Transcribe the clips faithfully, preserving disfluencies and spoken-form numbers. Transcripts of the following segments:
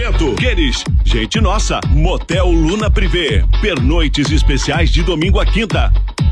oferecimento Queres, gente nossa, Motel Luna Privé, pernoites especiais de domingo a quinta.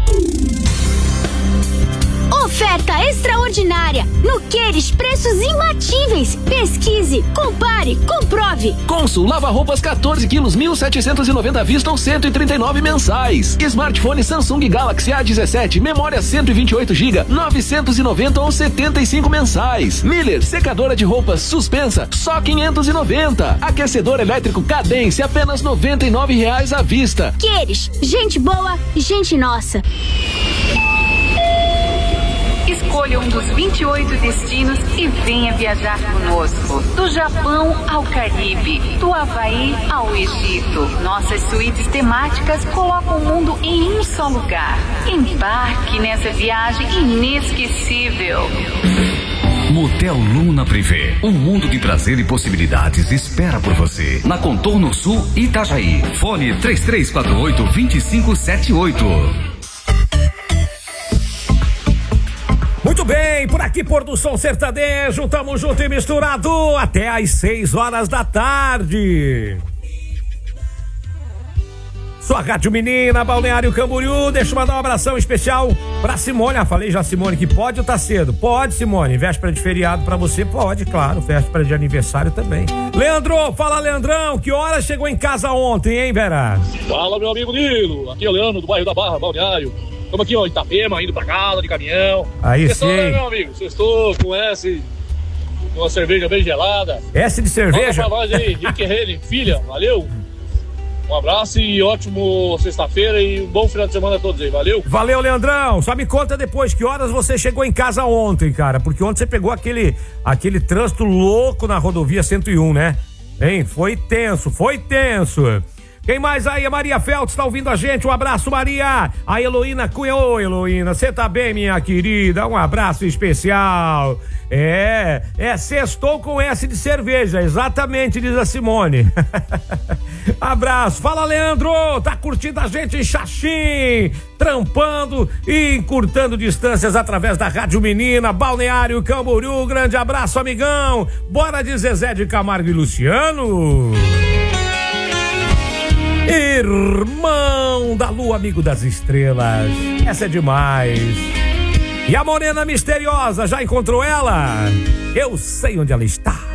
Oferta extraordinária. No Queres, preços imbatíveis. Pesquise, compare, comprove. Consul lava-roupas quatorze quilos, mil setecentos e noventa à vista ou cento e trinta e nove mensais. Smartphone Samsung Galaxy A dezessete, memória cento e vinte e oito gigas, novecentos e noventa ou setenta e cinco mensais. Miller, secadora de roupas suspensa, só quinhentos e noventa. Aquecedor elétrico Cadence, apenas noventa e nove reais à vista. Queres, gente boa, gente nossa. Escolha um dos vinte e oito destinos e venha viajar conosco. Do Japão ao Caribe, do Havaí ao Egito. Nossas suítes temáticas colocam o mundo em um só lugar. Embarque nessa viagem inesquecível. Motel Luna Privé, um mundo de prazer e possibilidades espera por você. Na Contorno Sul, Itajaí. Fone três três quatro oito, dois cinco sete oito. Muito bem, por aqui Pôr do Som Sertanejo, tamo junto e misturado até às seis horas da tarde. Sua Rádio Menina, Balneário Camboriú, deixa eu mandar um abração especial pra Simone. Ah, falei já, Simone, que pode ou tá cedo? Pode, Simone, véspera de feriado pra você, pode, claro, véspera de aniversário também. Leandro, fala Leandrão, que hora chegou em casa ontem, hein, Vera? Fala, meu amigo Nilo, aqui é o Leandro do bairro da Barra, Balneário. Estamos aqui, ó, em Itapema, indo pra casa, de caminhão. Aí Sextou, sim. Né, meu amigo? Sextou com S, com uma cerveja bem gelada. S de cerveja? Fala pra nós aí, Rick Henry, filha, valeu? Um abraço e ótimo sexta-feira e um bom final de semana a todos aí, valeu? Valeu, Leandrão. Só me conta depois que horas você chegou em casa ontem, cara, porque ontem você pegou aquele, aquele trânsito louco na rodovia cento e um, né? Hein? Foi tenso, foi tenso. Quem mais aí? A Maria Feltz tá ouvindo a gente. Um abraço, Maria. A Heloína Cunha. Ô, Heloína, você tá bem, minha querida? Um abraço especial. É, é sextou com S de cerveja, exatamente, diz a Simone. Abraço. Fala, Leandro. Tá curtindo a gente em Xaxim, trampando e encurtando distâncias através da Rádio Menina, Balneário Camboriú. Grande abraço, amigão. Bora de Zezé de Camargo e Luciano. Irmão da lua, amigo das estrelas. Essa é demais. E a morena misteriosa, já encontrou ela? Eu sei onde ela está.